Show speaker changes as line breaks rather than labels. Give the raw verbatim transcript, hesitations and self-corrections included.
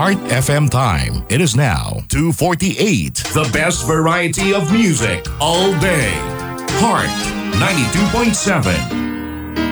Heart F M time. It is now two forty-eight. The best variety of music all day. Heart ninety-two point seven.